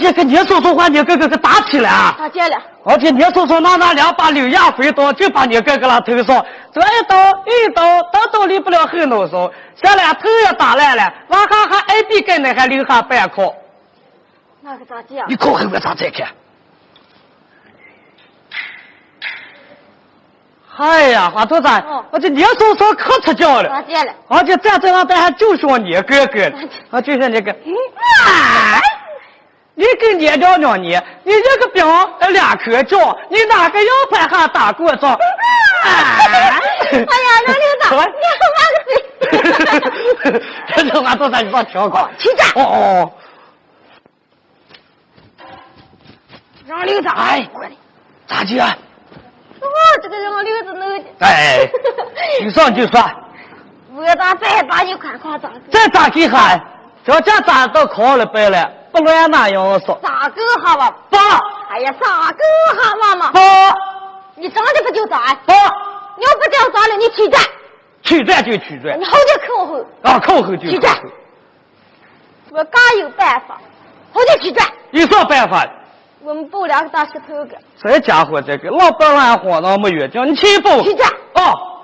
且跟你说话，你哥哥打起来啊！ 打架了。 而且你说那两把柳芽飞刀就把你哥哥那头上，这一刀都离不了后脑勺，下来头也打烂了，往下还挨笔跟那还留下半颗。 那个咋地啊？ 你靠后边咋再看？哎呀，花头子，而且你说可出叫了。 咋地了？ 而且在这上还就像你哥哥，啊，就像那个，你跟你聊聊你一个兵两颗叫，你哪个要派还打过仗？ 哎呀，刘领导，你好个嘴！这话都在你上听过。 起战！ 哦。 让领导， 哎，咋的啊？ 这个让领导能。 哎，你上就说。 我打再打你看看咋个？ 再打给喊，这咋都考了白了，不乱那样说。 咋个好吧？ 爸。 哎呀，咋个好嘛嘛？ 爸。 你长得不就打？ 爸。 你要不这样打了，你取战。 取战就取战。 你好点扣后。 啊，扣后就取战。我刚有办法，好点取战。 有啥办法？ 我们抱两个大石头个。 这家伙这个老白烂活那么远，叫你起步。 取战。 哦。